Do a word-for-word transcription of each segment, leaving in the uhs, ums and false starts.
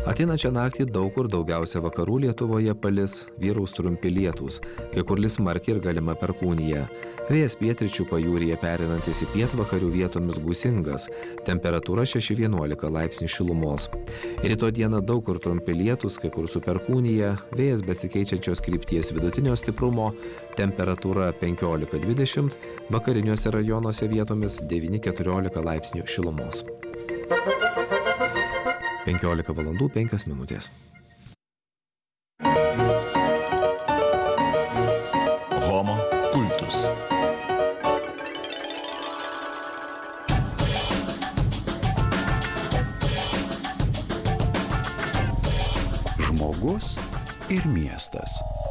Ateinančią naktį daug kur daugiausia vakarų Lietuvoje palis, vyraus trumpi lietūs, kai kur lis smarkiai ir galima perkūnija. Vėjas pietryčių pajūryje pereinantis į pietvakarių vietomis gūsingas, temperatūra šeši vienuolika laipsnių šilumos. Rytoj dieną daug kur trumpi lietūs, kai kur su perkūnija, vėjas besikeičiančios krypties vidutinio stiprumo, temperatūra penkiolika dvidešimt, vakariniuose rajonuose vietomis devyni keturiolika laipsnių šilumos. penkiolika valandų penkios minutės. Homo kultus. Žmogus ir miestas.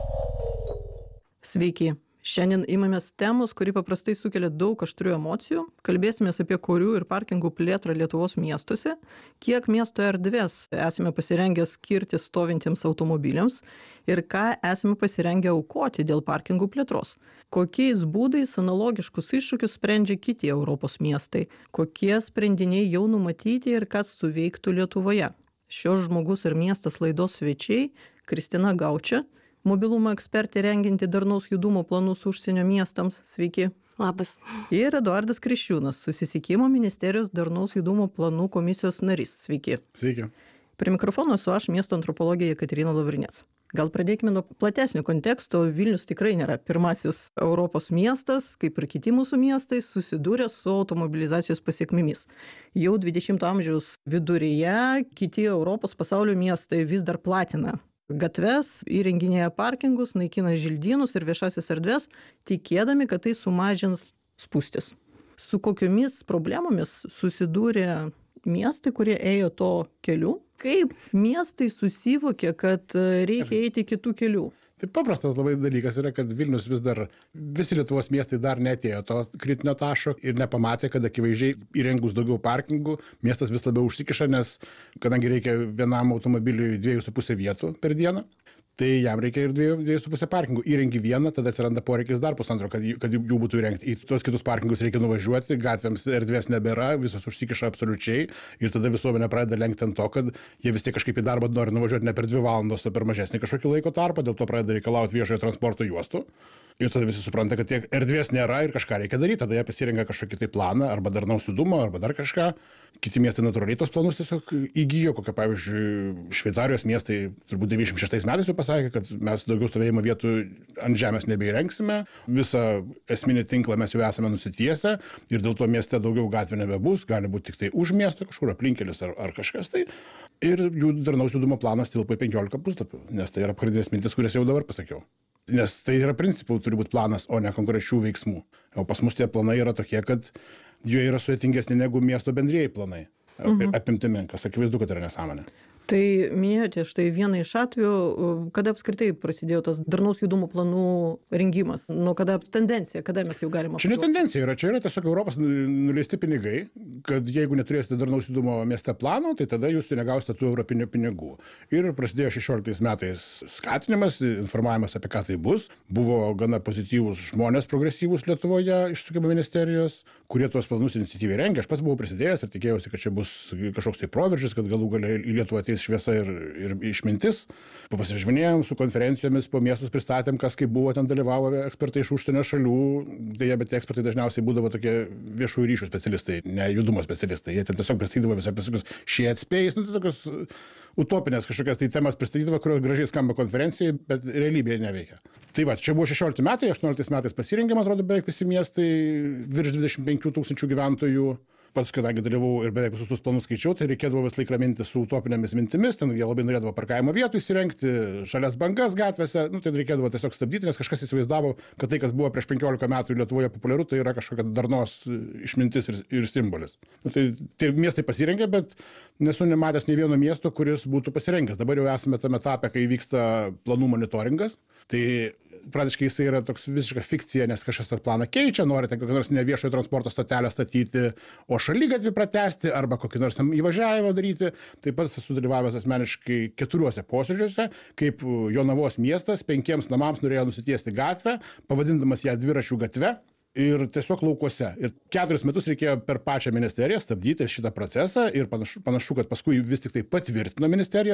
Sveiki. Šiandien imamės temos, kuri paprastai sukelia daug aštrių emocijų. Kalbėsimės apie kurių ir parkingų plėtrą Lietuvos miestuose, kiek miesto erdvės esame pasirengę skirti stovintiems automobiliams ir ką esame pasirengę aukoti dėl parkingų plėtros. Kokiais būdais analogiškus iššūkius sprendžia kiti Europos miestai, kokie sprendiniai jau numatyti ir kas suveiktų Lietuvoje. Šios žmogus ir miestas laidos svečiai Kristina Gaučia, mobilumo ekspertė rengianti darnaus judumo planus užsienio miestams. Sveiki. Labas. Ir Eduardas Kriščiūnas, Susisiekimo ministerijos darnaus judumo planų komisijos narys. Sveiki. Sveiki. Prie mikrofono esu aš, miesto antropologė Jekaterina Lavrinec. Gal pradėkime nuo platesnio konteksto. Vilnius tikrai nėra pirmasis Europos miestas, kaip ir kiti mūsų miestai, susidūrė su automobilizacijos pasiekmėmis. Jau dvidešimto amžiaus viduryje kiti Europos pasaulio miestai vis dar platina gatves, įrenginėja parkingus, naikina želdynus ir viešasis erdves, tikėdami, kad tai sumažins spūstis. Su kokiomis problemomis susidūrė miestai, kurie ėjo to keliu? Kaip miestai susivokė, kad reikia eiti kitų kelių? Tai paprastas labai dalykas yra, kad Vilnius vis dar, visi Lietuvos miestai dar neatėjo to kritinio taško ir nepamatė, kad akivaizdžiai įrengus daugiau parkingų, miestas vis labiau užsikiša, nes kadangi reikia vienam automobiliui dviejų su pusė vietų per dieną, tai jam reikia ir dviejų, dviejų su pusė parkingų. Įrengi vieną, tada atsiranda poreikis dar pusantro, kad, kad jų būtų įrengti. Į tuos kitus parkingus reikia nuvažiuoti, gatvėms erdvės nebėra, visos užsikiša absoliučiai ir tada visuomenė pradeda lenkti ant to, kad jie vis tiek kažkaip į darbą nori nuvažiuoti ne per dvi valandos, o per mažesnį kažkokį laiko tarpą, dėl to pradeda reikalauti viešojo transporto juostų. Ir tada visi supranta, kad tiek erdvės nėra ir kažką reikia daryti, tada jie pasirenka kažkokį tai planą, arba darnaus judumo, arba dar kažką. Kiti miestai natūraliai tos planus tiesiog įgijo, kokia pavyzdžiui Šveicarijos miestai turbūt devyniasdešimt šeštais metais jau pasakė, kad mes daugiau stovėjimo vietų ant žemės nebeįrengsime, visą esminį tinklą mes jau esame nusitiesę ir dėl to mieste daugiau gatvių nebebus, gali būti tik tai už miesto kažkur aplinkelis ar, ar kažkas tai. Ir jų darnaus judumo planas tilpo į penkiolika puslapių, nes tai yra pagrindinės mintis, kurias jau dabar pasakiau. Nes tai yra principų turi būti planas, o ne konkrečių veiksmų. O pas mus tie planai yra tokie, kad jie yra sudėtingesni negu miesto bendrieji planai. Mhm. Apimtimi, kas akivaizdu, kad yra nesąmonė. Tai minėjote štai vieną iš atvejų, kada apskritai prasidėjo tas darnaus judumo planų rengimas, nuo kada tendencija, kada mes jau galime... Čia ne tendencija yra, čia yra tiesiog Europos nuleisti pinigai, kad jeigu neturėsite darnaus judumo mieste plano, tai tada jūs negausite tų europinių pinigų. Ir prasidėjo šešioliktais metais skatinimas, informavimas apie ką tai bus. Buvo gana pozityvūs žmonės progresyvūs Lietuvoje iš Susisiekimo ministerijos, kurie tuos planus iniciatyviai rengė. Aš pats buvau prisidėjęs ir tikėjausi, kad čia bus kažkoks tai proveržis, kad galų gale į Lietuvą ateis šviesa ir, ir išmintis. Pasižvinėjom su konferencijomis, po miestus pristatėm, kas kaip buvo, ten dalyvavo ekspertai iš užsienio šalių. Deja, bet ekspertai dažniausiai būdavo tokie viešųjų ryšių specialistai, ne judumo specialistai. Jie ten tiesiog pristatydavo visą visokius šie atspėjus, nu, tokios utopinės kažkokias tai temas pristatydavo, kurios gražiai skamba konferencijoje, bet realybėje neveikia. Tai va, čia buvo šešiolikti metai, aštuonioliktais metais pasirengėm, atrodo, beveik visi miestai, virš dvidešimt penkių tūkstančių gyventojų. Pats, kadangi dalyvau ir beveik visus tus planus skaičiau, tai reikėdavo vis laik raminti su utopinėmis mintimis, ten jie labai norėdavo parkavimo vietų įsirengti, šalias bangas gatvėse, nu, tai reikėdavo tiesiog stabdyti, nes kažkas įsivaizdavo, kad tai, kas buvo prieš penkiolika metų Lietuvoje populiaru, tai yra kažkokia darnos išmintis ir, ir simbolis. Nu, tai tie miestai pasirengė, bet nesu nematęs nei vieno miesto, kuris būtų pasirengęs. Dabar jau esame tame etape, kai vyksta planų monitoringas. Tai praktiškai jis yra toks visiška fikcija, nes kažkas tą planą keičia, norite kokią nors neviešojo transporto stotelę statyti, o šaligatvį pratęsti arba kokį nors įvažiavimą daryti. Taip pat esu dalyvavęs asmeniškai keturiuose posėdžiuose, kaip Jonavos miestas penkiems namams norėjo nusitiesti gatvę, pavadindamas ją dviračių gatve. Ir tiesiog laukuose. Ir keturis metus reikėjo per pačią ministeriją stabdyti šitą procesą ir panašu, panašu, kad paskui vis tik tai patvirtino ministerija